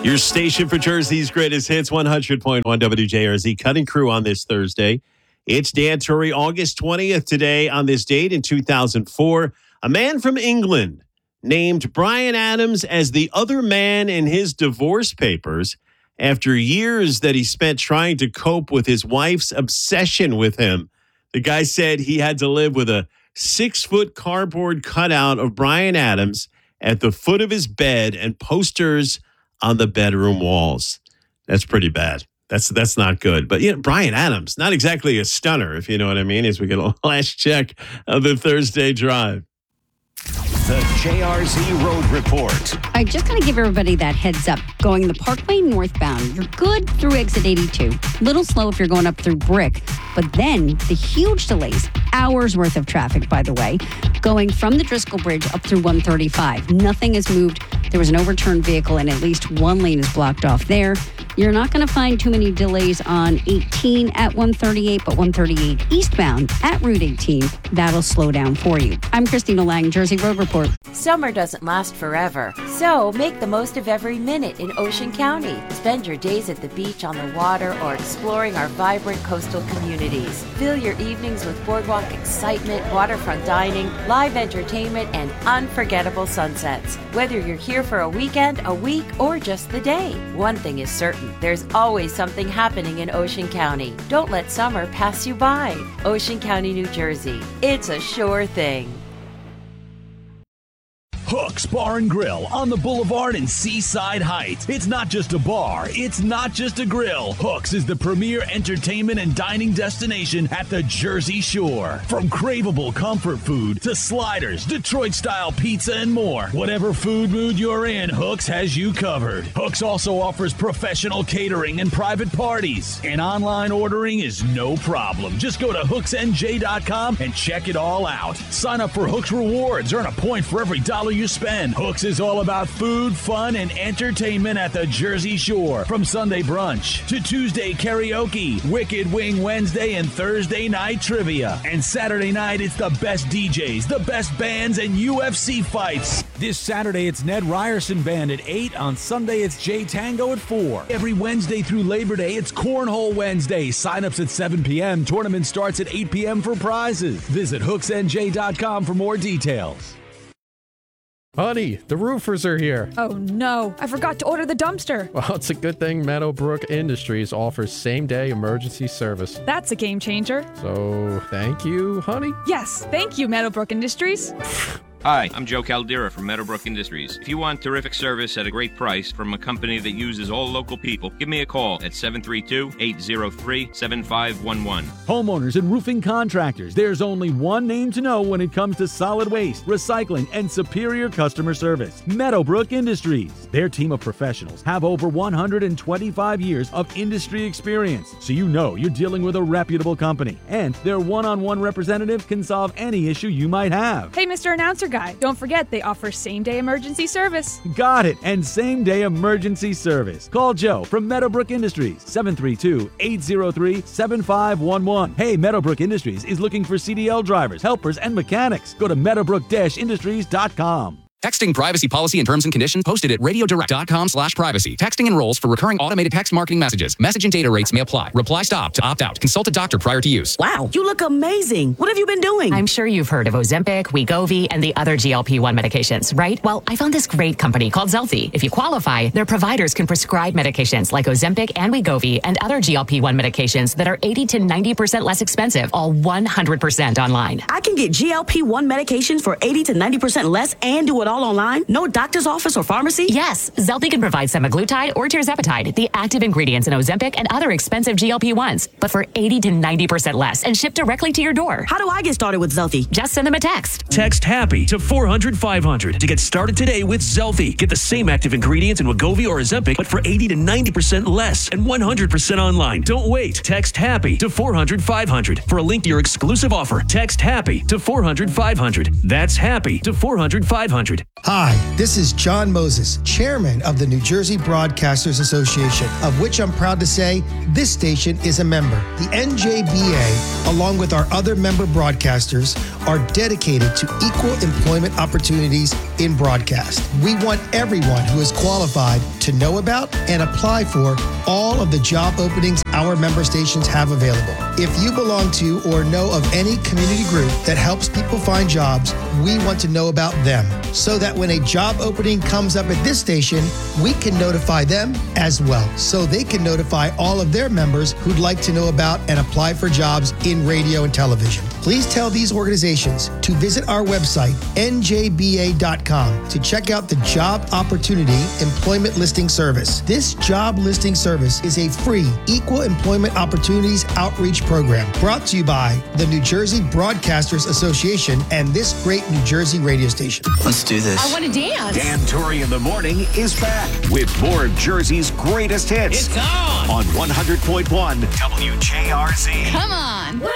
Your station for Jersey's greatest hits, 100.1 WJRZ. Cutting crew on this Thursday. It's Dan Turry, August 20th today. On this date in 2004, a man from England named Bryan Adams as the other man in his divorce papers after years that he spent trying to cope with his wife's obsession with him. The guy said he had to live with a 6-foot cardboard cutout of Bryan Adams at the foot of his bed and posters on the bedroom walls. That's pretty bad. That's not good. But, Bryan Adams, not exactly a stunner, if you know what I mean, as we get a last check of the Thursday drive. The JRZ Road Report. I just got to give everybody that heads up. Going the Parkway northbound, you're good through exit 82. Little slow if you're going up through Brick. But then the huge delays, hours worth of traffic, by the way, going from the Driscoll Bridge up through 135. Nothing has moved. There was an overturned vehicle and at least one lane is blocked off there. You're not going to find too many delays on 18 at 138, but 138 eastbound at Route 18, that'll slow down for you. I'm Christina Lang, Jersey Road Report. Summer doesn't last forever, so make the most of every minute in Ocean County. Spend your days at the beach, on the water, or exploring our vibrant coastal communities. Fill your evenings with boardwalk excitement, waterfront dining, live entertainment, and unforgettable sunsets. Whether you're here for a weekend, a week, or just the day, one thing is certain. There's always something happening in Ocean County. Don't let summer pass you by. Ocean County, New Jersey. It's a sure thing. Hooks Bar and Grill on the Boulevard in Seaside Heights. It's not just a bar. It's not just a grill. Hooks is the premier entertainment and dining destination at the Jersey Shore. From craveable comfort food to sliders, Detroit-style pizza, and more. Whatever food mood you're in, Hooks has you covered. Hooks also offers professional catering and private parties. And online ordering is no problem. Just go to hooksnj.com and check it all out. Sign up for Hooks Rewards. Earn a point for every dollar you spend. Hooks is all about food, fun, and entertainment at the Jersey Shore. From Sunday brunch to Tuesday karaoke, Wicked Wing Wednesday, and Thursday night trivia. And Saturday night, it's the best DJs, the best bands, and UFC fights. This Saturday, it's Ned Ryerson Band at 8. On Sunday, it's J Tango at 4. Every Wednesday through Labor Day, it's Cornhole Wednesday. Sign-ups at 7 p.m. Tournament starts at 8 p.m. for prizes. Visit hooksnj.com for more details. Honey, the roofers are here. Oh no, I forgot to order the dumpster. Well, it's a good thing Meadowbrook Industries offers same-day emergency service. That's a game changer. So, thank you, honey? Yes, thank you, Meadowbrook Industries. Hi, I'm Joe Caldera from Meadowbrook Industries. If you want terrific service at a great price from a company that uses all local people, give me a call at 732-803-7511. Homeowners and roofing contractors, there's only one name to know when it comes to solid waste, recycling, and superior customer service. Meadowbrook Industries. Their team of professionals have over 125 years of industry experience, so you know you're dealing with a reputable company. And their one-on-one representative can solve any issue you might have. Hey, Mr. Announcer Guy, don't forget they offer same-day emergency service. Got it, and same-day emergency service. Call Joe from Meadowbrook Industries, 732-803-7511. Hey, Meadowbrook Industries is looking for CDL drivers, helpers, and mechanics. Go to meadowbrook-industries.com. Texting privacy policy and terms and conditions posted at radiodirect.com/privacy. Texting enrolls for recurring automated text marketing messages. Message and data rates may apply. Reply stop to opt out. Consult a doctor prior to use. Wow, you look amazing. What have you been doing? I'm sure you've heard of Ozempic, Wegovy, and the other GLP-1 medications, right? Well, I found this great company called Zelfie. If you qualify, their providers can prescribe medications like Ozempic and Wegovy and other GLP-1 medications that are 80 to 90% less expensive, all 100% online. I can get GLP-1 medications for 80 to 90% less and do it all online? No doctor's office or pharmacy? Yes, Zelfie can provide semaglutide or tirzepatide, the active ingredients in Ozempic and other expensive GLP-1s, but for 80 to 90% less and shipped directly to your door. How do I get started with Zelfie? Just send them a text. Text HAPPY to 400-500 to get started today with Zelfie. Get the same active ingredients in Wegovy or Ozempic, but for 80 to 90% less and 100% online. Don't wait. Text HAPPY to 400-500 for a link to your exclusive offer. Text HAPPY to 400-500. That's HAPPY to 400-500. Hi, this is John Moses, chairman of the New Jersey Broadcasters Association, of which I'm proud to say this station is a member. The NJBA, along with our other member broadcasters, are dedicated to equal employment opportunities in broadcast. We want everyone who is qualified to know about and apply for all of the job openings our member stations have available. If you belong to or know of any community group that helps people find jobs, we want to know about them so that when a job opening comes up at this station, we can notify them as well, so they can notify all of their members who'd like to know about and apply for jobs in radio and television. Please tell these organizations to visit our website, njba.com, to check out the Job Opportunity Employment Listing Service. This job listing service is a free Equal Employment Opportunities Outreach Program brought to you by the New Jersey Broadcasters Association and this great New Jersey radio station. Let's do this. I want to dance. Dan Torrey in the morning is back with more of Jersey's greatest hits. It's on 100.1 WJRZ. Come on.